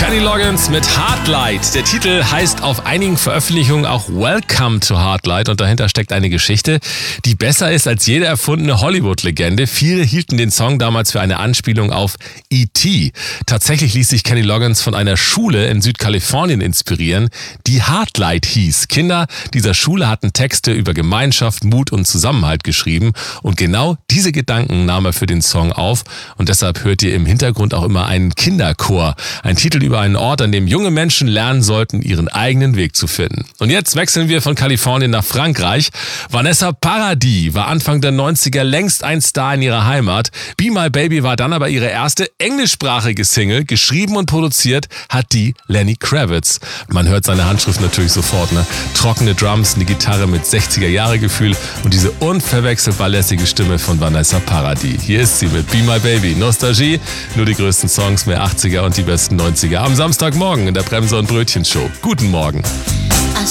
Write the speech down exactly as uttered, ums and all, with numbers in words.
Kenny Loggins mit Heartlight. Der Titel heißt auf einigen Veröffentlichungen auch Welcome to Heartlight und dahinter steckt eine Geschichte, die besser ist als jede erfundene Hollywood-Legende. Viele hielten den Song damals für eine Anspielung auf E T Tatsächlich ließ sich Kenny Loggins von einer Schule in Südkalifornien inspirieren, die Heartlight hieß. Kinder dieser Schule hatten Texte über Gemeinschaft, Mut und Zusammenhalt geschrieben und genau diese Gedanken nahm er für den Song auf und deshalb hört ihr im Hintergrund auch immer einen Kinderchor. Ein Titel über einen Ort, an dem junge Menschen lernen sollten, ihren eigenen Weg zu finden. Und jetzt wechseln wir von Kalifornien nach Frankreich. Vanessa Paradis war Anfang der neunziger längst ein Star in ihrer Heimat. Be My Baby war dann aber ihre erste englischsprachige Single. Geschrieben und produziert hat die Lenny Kravitz. Man hört seine Handschrift natürlich sofort, ne? Trockene Drums, eine Gitarre mit sechziger-Jahre-Gefühl und diese unverwechselbar lässige Stimme von Vanessa Paradis. Hier ist sie mit Be My Baby. Nostalgie, nur die größten Songs, mehr achtziger und die besten neunziger am Samstagmorgen in der Bremse- und Brötchen-Show. Guten Morgen.